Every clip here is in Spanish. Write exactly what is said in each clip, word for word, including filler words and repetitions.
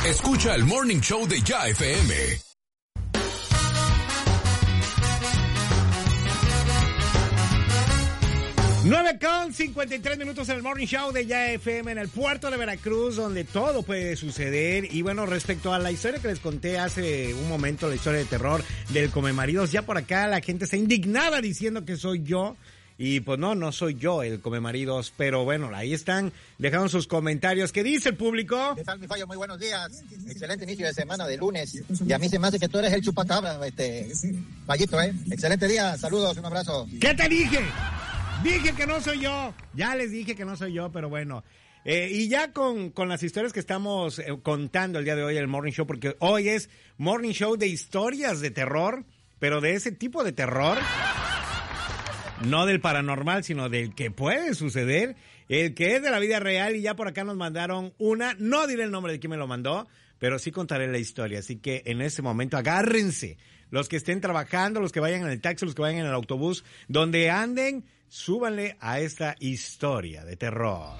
Escucha el Morning Show de Ya F M. nueve con cincuenta y tres minutos en el Morning Show de Ya F M en el puerto de Veracruz, donde todo puede suceder. Y bueno, respecto a la historia que les conté hace un momento, la historia de terror del Comemaridos, ya por acá la gente está indignada diciendo que soy yo. Y pues no, no soy yo el Comemaridos, pero bueno, ahí están, dejaron sus comentarios. ¿Qué dice el público? ¿Qué tal, mi Fallo? Muy buenos días. Excelente inicio de semana, de lunes. Y a mí se me hace que tú eres el chupacabra, este, Fallito, ¿eh? Excelente día, saludos, un abrazo. ¿Qué te dije? Dije que no soy yo. Ya les dije que no soy yo, pero bueno. Eh, y ya con, con las historias que estamos eh, contando el día de hoy, el Morning Show, porque hoy es Morning Show de historias de terror, pero de ese tipo de terror. No del paranormal, sino del que puede suceder, el que es de la vida real. Y ya por acá nos mandaron una, no diré el nombre de quién me lo mandó, pero sí contaré la historia. Así que en ese momento agárrense, los que estén trabajando, los que vayan en el taxi, los que vayan en el autobús, donde anden, súbanle a esta historia de terror.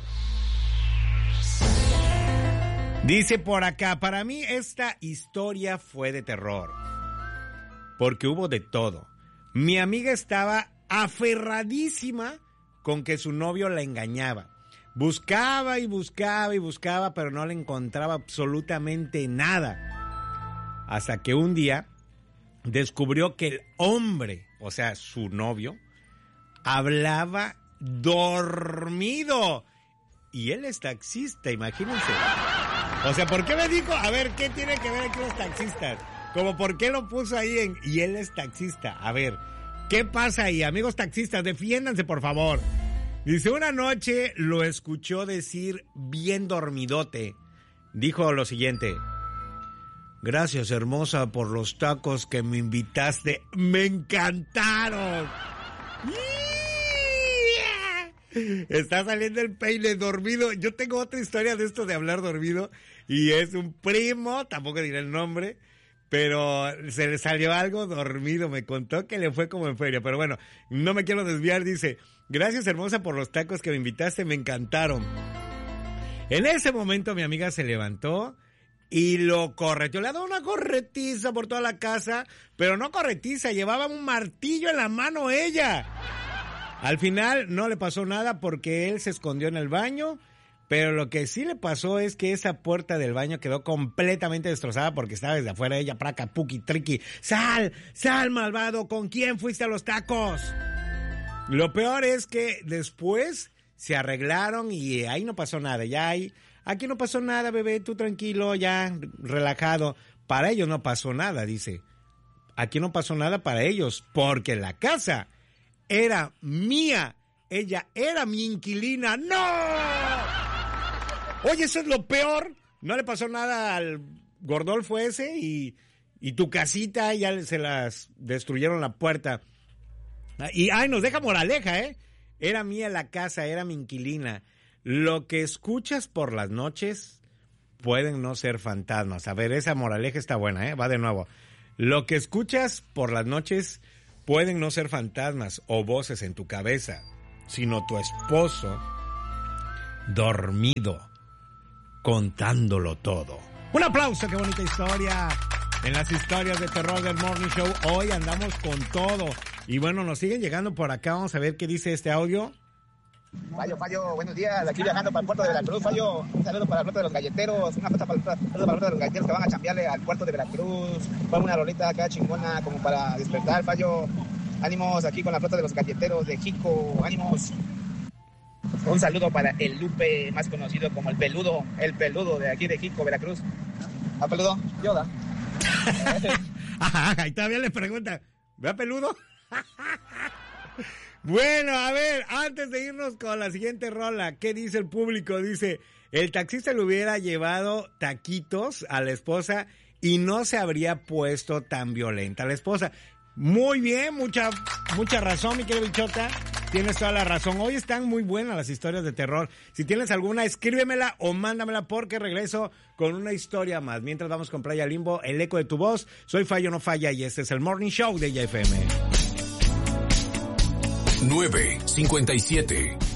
Dice por acá, para mí esta historia fue de terror, porque hubo de todo. Mi amiga estaba aferradísima con que su novio la engañaba. Buscaba y buscaba y buscaba, pero no le encontraba absolutamente nada. Hasta que un día descubrió que el hombre, o sea, su novio, hablaba dormido. Y él es taxista, imagínense. O sea, ¿por qué me dijo? A ver, ¿qué tiene que ver aquí los taxistas? Como, ¿por qué lo puso ahí en... Y él es taxista? A ver, ¿qué pasa ahí? Amigos taxistas, defiéndanse, por favor. Dice, una noche lo escuchó decir bien dormidote. Dijo lo siguiente: gracias, hermosa, por los tacos que me invitaste. ¡Me encantaron! Está saliendo el peine dormido. Yo tengo otra historia de esto de hablar dormido. Y es un primo, tampoco diré el nombre, pero se le salió algo dormido. Me contó que le fue como en feria. Pero bueno, no me quiero desviar. Dice, gracias, hermosa, por los tacos que me invitaste. Me encantaron. En ese momento mi amiga se levantó y lo correteó. Le ha dado una corretiza por toda la casa, pero no corretiza, llevaba un martillo en la mano ella. Al final no le pasó nada porque él se escondió en el baño, pero lo que sí le pasó es que esa puerta del baño quedó completamente destrozada porque estaba desde afuera ella, praca, puki, triqui. ¡Sal! ¡Sal, malvado! ¿Con quién fuiste a los tacos? Lo peor es que después se arreglaron y ahí no pasó nada. Ya ahí, aquí no pasó nada, bebé, tú tranquilo, ya, relajado. Para ellos no pasó nada, dice. Aquí no pasó nada para ellos porque la casa era mía. Ella era mi inquilina. ¡No! Oye, eso es lo peor. No le pasó nada al Gordolfo ese y, y tu casita ya se las destruyeron la puerta. Y, ay, nos deja moraleja, ¿eh? Era mía la casa, era mi inquilina. Lo que escuchas por las noches pueden no ser fantasmas. A ver, esa moraleja está buena, ¿eh? Va de nuevo. Lo que escuchas por las noches pueden no ser fantasmas o voces en tu cabeza, sino tu esposo dormido, contándolo todo. Un aplauso, qué bonita historia. En las historias de terror del Morning Show, hoy andamos con todo. Y bueno, nos siguen llegando por acá, vamos a ver qué dice este audio. Fallo, Fallo, buenos días, aquí viajando para el puerto de Veracruz. Fallo, un saludo para el puerto de los galleteros, una foto para el puerto, para el puerto de los galleteros que van a chambearle al puerto de Veracruz. Ponme una rolita acá chingona como para despertar, Fallo. Ánimos aquí con la flota de los galleteros de Jico, ánimos. Un saludo para el Lupe, más conocido como el Peludo, el Peludo de aquí de Jico, Veracruz. ¿A Peludo? Yoda. Ajá, y todavía le pregunta, ¿ve Peludo? Bueno, a ver, antes de irnos con la siguiente rola, ¿qué dice el público? Dice, el taxista le hubiera llevado taquitos a la esposa y no se habría puesto tan violenta la esposa. Muy bien, mucha mucha razón, mi querido Bichota. Tienes toda la razón. Hoy están muy buenas las historias de terror. Si tienes alguna, escríbemela o mándamela porque regreso con una historia más. Mientras vamos con Playa Limbo, el eco de tu voz. Soy Fallo No Falla y este es el Morning Show de Ya F M. nueve cincuenta y siete.